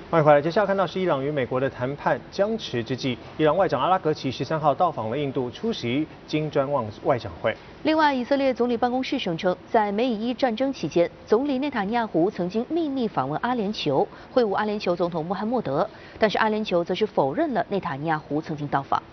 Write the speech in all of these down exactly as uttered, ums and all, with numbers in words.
欢迎回来。接下来看到是伊朗与美国的谈判僵持之际，伊朗外长阿拉格齐十三号到访了印度，出席金砖外外长会。 另外，以色列总理办公室声称，在美以伊战争期间，总理内塔尼亚胡曾经秘密访问阿联酋，会晤阿联酋总统穆罕默德，但是阿联酋则是否认了内塔尼亚胡曾经到访。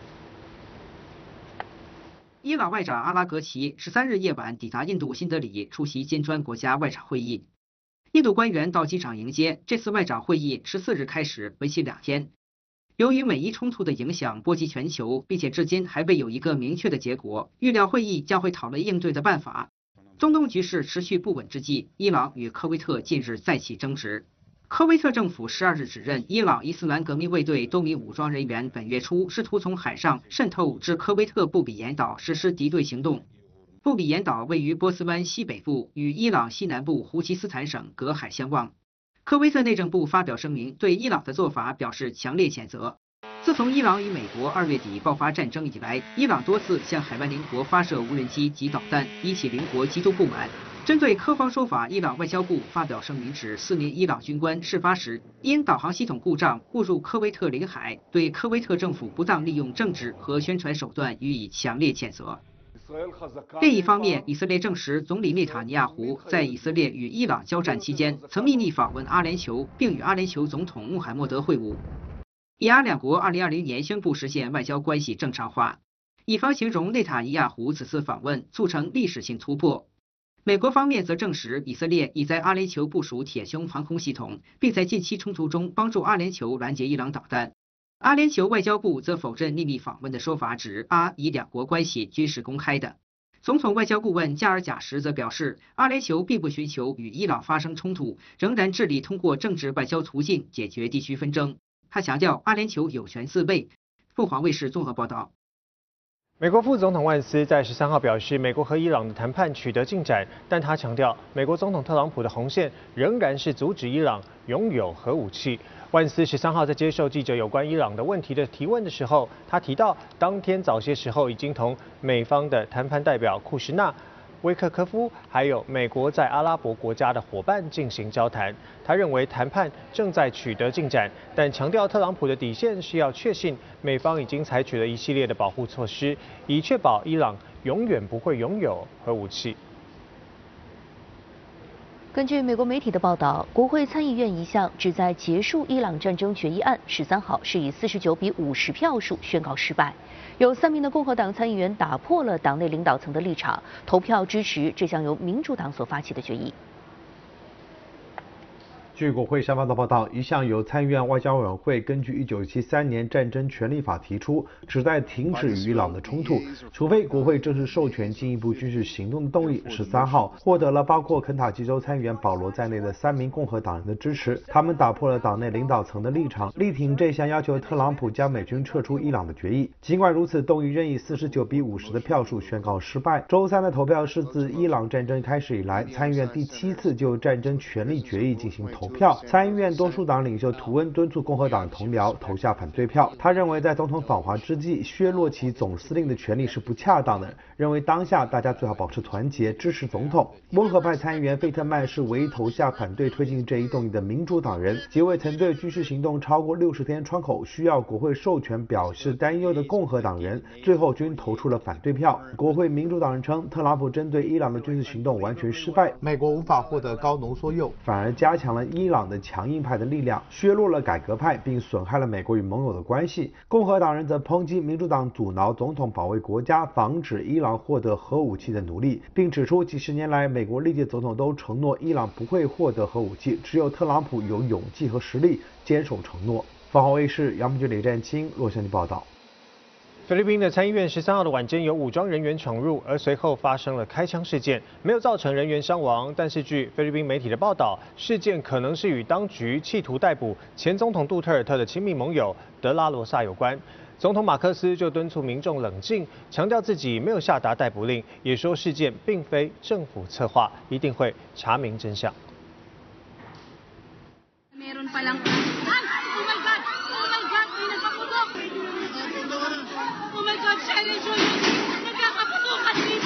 伊朗外长阿拉格齐十三日夜晚抵达印度新德里，出席金砖国家外长会议。印度官员到机场迎接。这次外长会议十四日开始，为期两天。由于美伊冲突的影响波及全球，并且至今还未有一个明确的结果，预料会议将会讨论应对的办法。中东局势持续不稳之际，伊朗与科威特近日再起争执。科威特政府十二日指认，伊朗伊斯兰革命卫队多名武装人员本月初试图从海上渗透至科威特布比岩岛实施敌对行动。布比岩岛位于波斯湾西北部，与伊朗西南部胡齐斯坦省隔海相望。科威特内政部发表声明，对伊朗的做法表示强烈谴责。自从伊朗与美国二月底爆发战争以来，伊朗多次向海湾邻国发射无人机及导弹，引起邻国极度不满。针对科方说法，伊朗外交部发表声明指，四名伊朗军官事发时因导航系统故障误入科威特领海，对科威特政府不当利用政治和宣传手段予以强烈谴责。另一方面，以色列证实，总理内塔尼亚胡在以色列与伊朗交战期间，曾秘密访问阿联酋，并与阿联酋总统穆罕默德会晤。以阿两国二零二零年宣布实现外交关系正常化。以方形容内塔尼亚胡此次访问促成历史性突破。美国方面则证实，以色列已在阿联酋部署铁穹防空系统，并在近期冲突中帮助阿联酋拦截伊朗导弹。阿联酋外交部则否认秘密访问的说法，指阿以两国关系均是公开的。总统外交顾问加尔贾什则表示，阿联酋并不寻求与伊朗发生冲突，仍然致力通过政治外交途径解决地区纷争。他强调，阿联酋有权自卫。凤凰卫视综合报道。 美国副总统万斯在十三号表示，美国和伊朗的谈判取得进展，但他强调，美国总统特朗普的红线仍然是阻止伊朗拥有核武器。万斯十三号在接受记者有关伊朗的问题的提问的时候，他提到，当天早些时候已经同美方的谈判代表库什纳、威克科夫，还有美国在阿拉伯国家的伙伴进行交谈。他认为谈判正在取得进展，但强调特朗普的底线是要确信美方已经采取了一系列的保护措施，以确保伊朗永远不会拥有核武器。 根据美国媒体的报道，国会参议院一项旨在结束伊朗战争决议案，十三号是以四十九比五十票数宣告失败。有三名的共和党参议员打破了党内领导层的立场，投票支持这项由民主党所发起的决议。 据国会山方的报道，一项由参议院外交委员会根据一九七三年战争权利法提出，旨在停止与伊朗的冲突，除非国会正式授权进一步军事行动的动议，十三号获得了包括肯塔基州参议员保罗在内的三名共和党人的支持。他们打破了党内领导层的立场，力挺这项要求特朗普将美军撤出伊朗的决议。尽管如此，动议仍以四十九比五十的票数宣告失败。周三的投票是自伊朗战争开始以来，参议院第七次就战争权利决议进行投票。票，参议院多数党领袖图恩敦促共和党同僚投下反对票。他认为在总统访华之际削弱其总司令的权力是不恰当的，认为当下大家最好保持团结，支持总统。温和派参议员费特曼是唯一投下反对推进这一动议的民主党人。几位曾对军事行动超过六十天窗口需要国会授权表示担忧的共和党人，最后均投出了反对票。国会民主党人称，特朗普针对伊朗的军事行动完全失败，美国无法获得高浓缩铀，反而加强了伊朗的强硬派的力量，削弱了改革派，并损害了美国与盟友的关系。共和党人则抨击民主党阻挠总统保卫国家，防止伊朗获得核武器的努力，并指出几十年来美国历届总统都承诺伊朗不会获得核武器，只有特朗普有勇气和实力坚守承诺。凤凰卫视杨明军、李占清洛杉矶报道。 菲律宾的参议院十三号的晚间有武装人员闯入，而随后发生了开枪事件，没有造成人员伤亡。但是据菲律宾媒体的报道，事件可能是与当局企图逮捕前总统杜特尔特的亲密盟友德拉罗萨有关。总统马克思就敦促民众冷静，强调自己没有下达逮捕令，也说事件并非政府策划，一定会查明真相。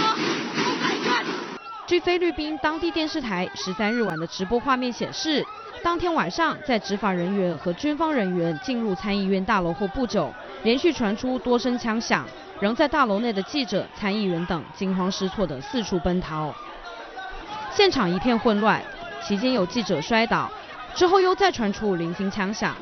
据菲律宾当地电视台十三日晚的直播画面显示， 当天晚上，在执法人员和军方人员进入参议院大楼后不久，连续传出多声枪响，仍在大楼内的记者、参议员等惊慌失措地四处奔逃，现场一片混乱。期间有记者摔倒，之后又再传出零星枪响。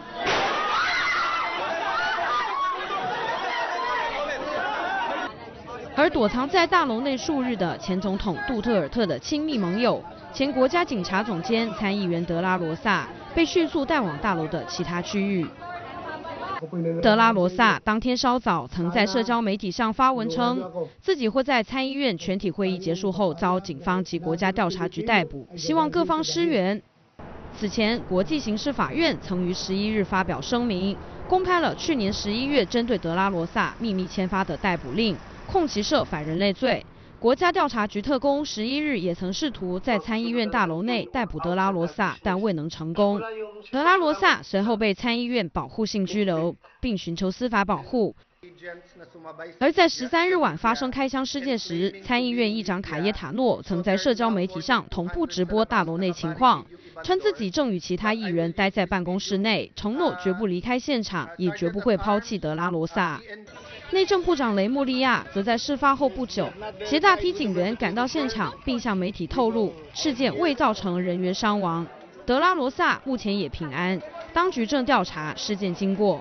而躲藏在大楼内数日的前总统杜特尔特的亲密盟友、前国家警察总监参议员德拉罗萨被迅速带往大楼的其他区域。德拉罗萨当天稍早曾在社交媒体上发文称，自己会在参议院全体会议结束后遭警方及国家调查局逮捕，希望各方支援。此前，国际刑事法院曾于十一日发表声明，公开了去年十一月针对德拉罗萨秘密签发的逮捕令，控其涉反人类罪。国家调查局特工十一日也曾试图在参议院大楼内逮捕德拉罗萨，但未能成功。德拉罗萨随后被参议院保护性拘留，并寻求司法保护。而在十三日晚发生开枪事件时，参议院议长卡耶塔诺曾在社交媒体上同步直播大楼内情况，称自己正与其他议员待在办公室内，承诺绝不离开现场，也绝不会抛弃德拉罗萨。内政部长雷莫利亚则在事发后不久，携大批警员赶到现场，并向媒体透露事件未造成人员伤亡。德拉罗萨目前也平安，当局正调查事件经过。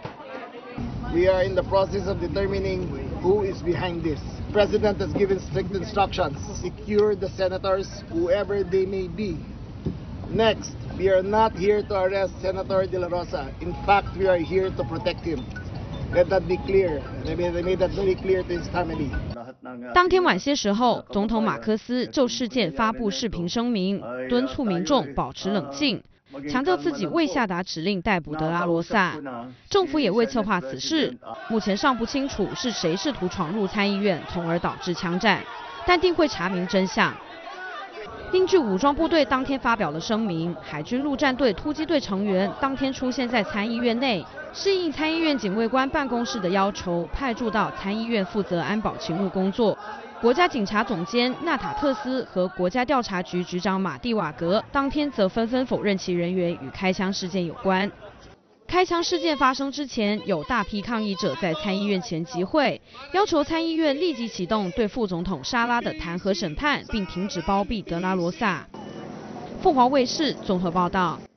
We are in the process of determining who is behind this. The President has given strict instructions: secure the senators, whoever they may be. Next, we are not here to arrest Senator De La Rosa. In fact, we are here to protect him. Let that be clear. They made that very clear to his family. 当天晚些时候，总统马克思就事件发布视频声明，敦促民众保持冷静，强调自己未下达指令逮捕德拉罗萨。政府也未策划此事，目前尚不清楚是谁试图闯入参议院，从而导致枪战，但定会查明真相。另据武装部队当天发表的声明，海军陆战队突击队成员当天出现在参议院内，适应参议院警卫官办公室的要求，派驻到参议院负责安保勤务工作。国家警察总监纳塔特斯和国家调查局局长马蒂瓦格当天则纷纷否认其人员与开枪事件有关。开枪事件发生之前，有大批抗议者在参议院前集会，要求参议院立即启动对副总统沙拉的弹劾审判，并停止包庇德拉罗萨。凤凰卫视综合报道。